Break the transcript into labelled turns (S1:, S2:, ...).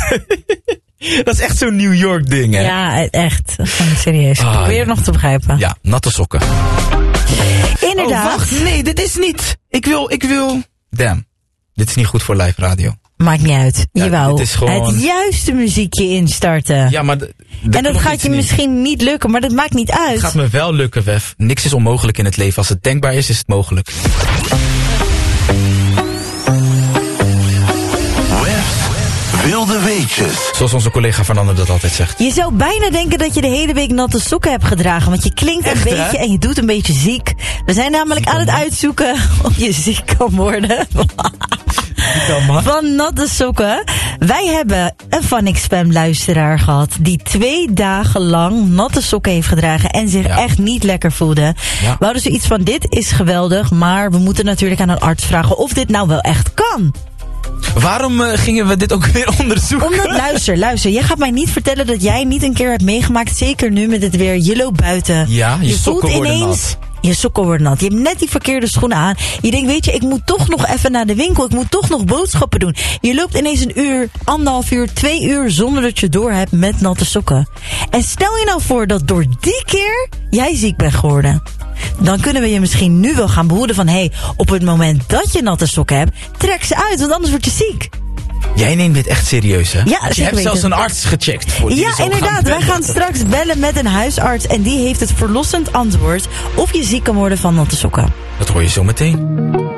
S1: Dat is echt zo'n New York ding, hè?
S2: Ja, echt. Gewoon serieus. Probeer het nog te begrijpen.
S1: Ja, natte sokken.
S2: Inderdaad.
S1: Oh, wacht. Nee, dit is niet. Ik wil... Damn. Dit is niet goed voor live radio.
S2: Maakt niet uit.
S1: Ja,
S2: Je wou
S1: dit is gewoon...
S2: het juiste muziekje instarten.
S1: Ja, maar...
S2: En dat gaat je misschien niet lukken, maar dat maakt niet uit.
S1: Het gaat me wel lukken, Wef. Niks is onmogelijk in het leven. Als het denkbaar is, is het mogelijk.
S3: Wilde weetjes.
S1: Zoals onze collega Fernando dat altijd zegt.
S2: Je zou bijna denken dat je de hele week natte sokken hebt gedragen. Want je klinkt
S1: Echt,
S2: een beetje
S1: hè?
S2: en je doet een beetje ziek. We zijn namelijk aan het uitzoeken of je ziek kan worden. Van natte sokken. Wij hebben een Van Spam luisteraar gehad die 2 dagen lang natte sokken heeft gedragen en zich echt niet lekker voelde.
S1: Ja.
S2: We hadden zoiets van, dit is geweldig, maar we moeten natuurlijk aan een arts vragen of dit nou wel echt kan.
S1: Waarom gingen we dit ook weer onderzoeken?
S2: Omdat, luister. Jij gaat mij niet vertellen dat jij niet een keer hebt meegemaakt, zeker nu met het weer. Je loopt buiten.
S1: Ja, je sokken
S2: voelt
S1: worden
S2: ineens,
S1: nat.
S2: Je sokken worden nat. Je hebt net die verkeerde schoenen aan. Je denkt, weet je, ik moet toch nog even naar de winkel. Ik moet toch nog boodschappen doen. Je loopt ineens 1 uur, 1,5 uur, 2 uur zonder dat je door hebt met natte sokken. En stel je nou voor dat door die keer jij ziek bent geworden. Dan kunnen we je misschien nu wel gaan behoeden van... hey, op het moment dat je natte sokken hebt, trek ze uit, want anders word je ziek.
S1: Jij neemt dit echt serieus, hè?
S2: Ja,
S1: je hebt zelfs een arts gecheckt. Voor die
S2: ja, inderdaad. Wij gaan straks bellen met een huisarts en die heeft het verlossend antwoord of je ziek kan worden van natte sokken.
S1: Dat hoor je zo meteen.